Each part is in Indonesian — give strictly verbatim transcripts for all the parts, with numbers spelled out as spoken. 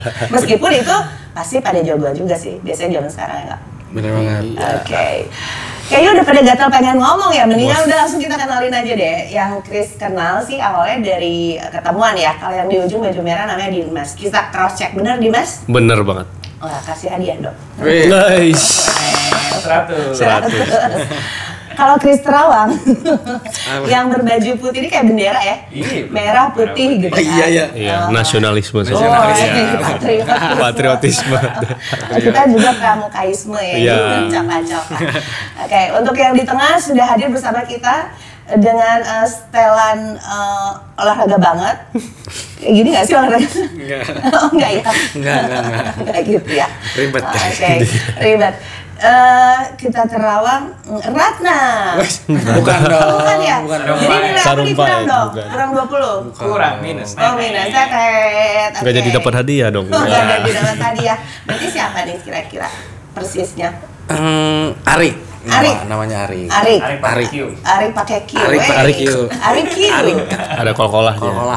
Meskipun itu pasti pada jogo juga sih, biasanya zaman sekarang enggak. Bener banget. Oke. Okay. Kayaknya udah pada gatal pengen ngomong ya, mendingan udah langsung kita kenalin aja deh. Yang Chris kenal sih awalnya dari ketemuan ya. Kalau yang di ujung baju merah namanya Dimas. Kita cross check, bener Dimas? Bener banget. Wah, kasih hadiah dong. Nice. Seratus. Seratus. Kalau Chris Terawang yang berbaju putih ini kayak bendera ya, Iya, merah putih gitu kan. Iya, iya. Iya, nasionalisme sih. Oh, Nasionalisme. patriotisme. Patriotisme. Kita juga pramukaisme ya, Iya. cocok-cocok. Oke, untuk yang di tengah sudah hadir bersama kita dengan uh, setelan uh, olahraga banget. Kayak gini nggak sih olahraga? Enggak. Oh enggak ya? Enggak, enggak, enggak. Enggak gitu ya? Ribet. Oh, Oke, ribet. Uh, kita terawang Ratna. Bukan dong. Bukan ya? Bukan dong. Jadi nilai aku Sarung nih kurang Pai, dong, bukan. kurang dua puluh. Kurang minus. Oh minus, tetet. Nggak jadi dapat hadiah dong. Oh, nggak jadi dapat hadiah. Berarti siapa nih kira-kira persisnya? Hmm, Ari. Nama- Ari. Namanya Ari. Ari. Ari Ari. Ari. Ari pakai Q. Ari eh. pakai Q. Ari Q. Ada kol-kolahnya. Olah.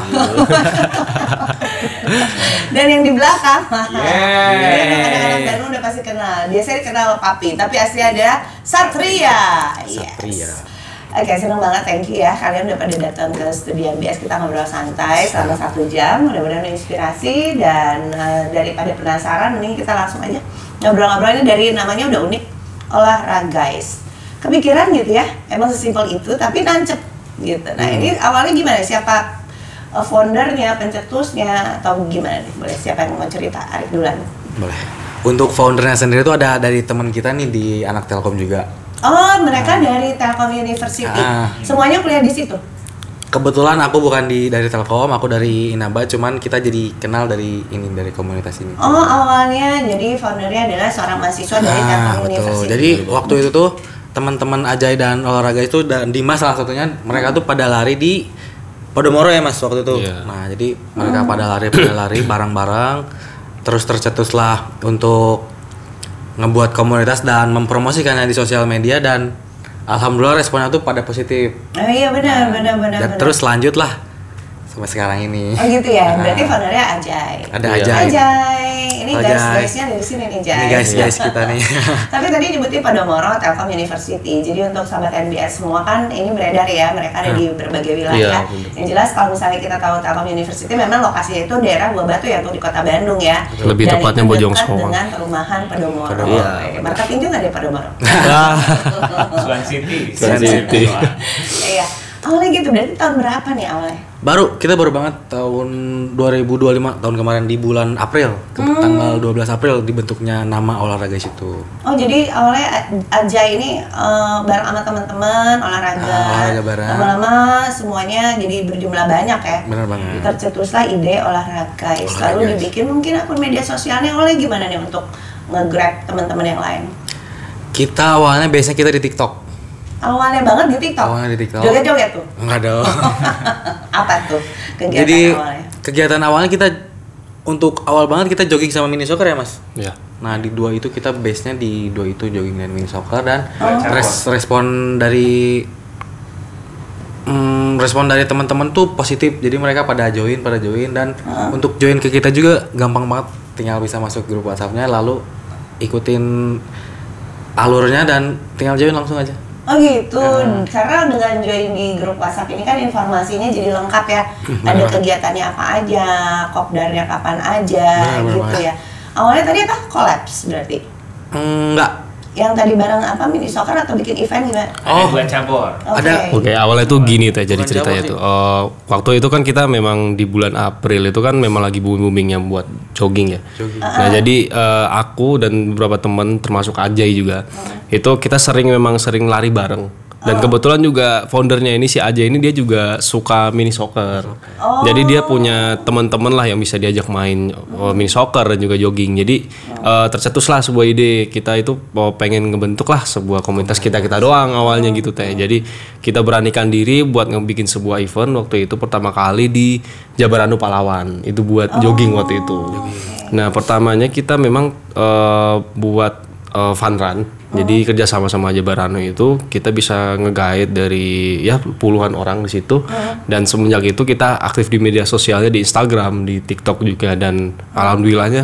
Dan yang di belakang, Yeay. ini anak-anak baru udah pasti kenal. Biasanya dikenal Papi, tapi asli ada Satria. Satria. Yes. Oke, seneng banget, thank you ya. Kalian udah pada datang ke studio M B S, kita ngobrol santai selama satu jam. Mudah-mudahan menginspirasi dan uh, daripada penasaran, mending kita langsung aja ngobrol-ngobrolnya dari namanya udah unik, olahraga guys. Kepikiran gitu ya, emang sesimpel itu, tapi nancep gitu. Nah Hmm. ini awalnya gimana? Siapa uh, foundernya, pencetusnya, atau gimana nih? Boleh siapa yang mau cerita? Arif duluan. Boleh. Untuk foundernya sendiri itu ada dari teman kita nih di anak Telkom juga. Oh, mereka dari Telkom University. Ah. Semuanya kuliah di situ. Kebetulan aku bukan di dari Telkom, aku dari Inaba, cuman kita jadi kenal dari ini dari komunitas ini. Oh, awalnya jadi foundernya adalah seorang mahasiswa dari Ah, Telkom betul. University. Jadi waktu itu tuh teman-teman Ajay dan olahraga itu dan Dimas salah satunya, mereka tuh pada lari di Podomoro ya Mas waktu itu. Iya. Nah, jadi mereka pada lari pada lari bareng-bareng, terus tercetuslah untuk ngebuat komunitas dan mempromosikannya di sosial media, dan alhamdulillah responnya tuh pada positif. Oh iya benar, benar, benar. Dan benar. terus lanjutlah sampai sekarang ini. Oh gitu ya. Berarti Nah, foundernya Ajay. ada Iya. Ajay. Ajay. Ini guys, Ajay. guysnya dari sini nih Jay. Ini guys guys kita nih. Tapi tadi nyebutin Podomoro Telkom University. Jadi untuk sahabat N B S semua kan ini beredar ya, mereka ada di berbagai wilayah. Iya, bener. Yang jelas kalau misalnya kita tahu Telkom University memang lokasinya itu daerah Buah Batu ya, untuk di Kota Bandung ya. Lebih Dan tepatnya itu Bojong dekat Soang. dengan perumahan Podomoro. Podomoro. Iya. Marketing juga deh Podomoro. Suan City. Suan City. Iya. Awalnya gitu, berarti tahun berapa nih awalnya? Baru kita baru banget tahun dua ribu dua puluh lima, tahun kemarin di bulan April, ke Hmm. tanggal dua belas April dibentuknya nama olahraga situ. Oh jadi awalnya A- Ajay ini eh, bareng sama teman-teman olahraga. Ah, olahraga bareng. Lama-lama semuanya jadi berjumlah banyak ya. Benar banget. Tercetuslah ide olahraga. Lalu Olahraga. dibikin mungkin akun media sosialnya. Oleh gimana nih untuk nge-grab teman-teman yang lain? Kita awalnya biasanya kita di TikTok. Awalnya banget di TikTok. Awalnya di TikTok. Joget-joget tuh. Enggak dong. Apa tuh kegiatan Jadi awalnya? kegiatan awalnya kita untuk awal banget kita jogging sama mini soccer ya Mas. Iya. Nah di dua itu kita base-nya di dua itu jogging dan mini soccer, dan Oh. res- respon dari mm, respon dari teman-teman tuh positif. Jadi mereka pada join, pada join, dan Oh. untuk join ke kita juga gampang banget. Tinggal bisa masuk grup WhatsApp-nya, lalu ikutin alurnya dan tinggal join langsung aja. Oh gitu, Hmm. karena dengan join di grup WhatsApp ini kan informasinya jadi lengkap ya. Ada Benar. kegiatannya apa aja, kopdarnya kapan aja, Benar, benar gitu banget. ya. Awalnya tadi apa? Collapse berarti? Enggak. Yang tadi bareng apa, mini soccer atau bikin event gimana? Oh. Ada bulan cabur. Oke. Ada. Oke, awalnya tuh gini teh jadi Bukan ceritanya Jawa tuh. Eh, waktu itu kan kita memang di bulan April itu kan memang lagi booming-boomingnya buat jogging ya. Jogging. Nah, jadi eh, aku dan beberapa teman termasuk Ajay juga. Itu kita sering memang sering lari bareng. Dan kebetulan juga foundernya ini si Ajay ini dia juga suka mini soccer. Oh. Jadi dia punya teman-teman lah yang bisa diajak main eh, mini soccer dan juga jogging. Jadi eh, tercetuslah sebuah ide, kita itu mau pengen ngebentuk lah sebuah komunitas kita kita doang awalnya gitu teh. Jadi kita beranikan diri buat ngebikin sebuah event waktu itu pertama kali di Jabaranu Pahlawan. Itu buat jogging waktu itu. Nah pertamanya kita memang eh, buat eh, fun run. Jadi kerja sama sama Jabarano itu kita bisa nge-guide dari ya puluhan orang di situ. Dan semenjak itu kita aktif di media sosialnya di Instagram, di TikTok juga dan alhamdulillahnya